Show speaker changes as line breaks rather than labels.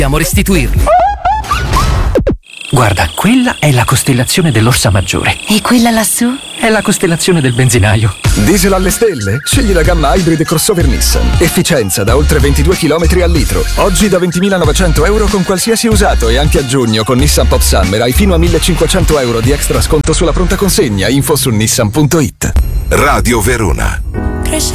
Dobbiamo restituirlo.
Guarda, quella è la costellazione dell'Orsa Maggiore.
E quella lassù?
È la costellazione del benzinaio.
Diesel alle stelle? Scegli la gamma Hybrid crossover Nissan. Efficienza da oltre 22 km al litro. Oggi da 20.900 euro con qualsiasi usato e anche a giugno con Nissan Pop Summer hai fino a 1.500 euro di extra sconto sulla pronta consegna. Info su nissan.it.
Radio Verona.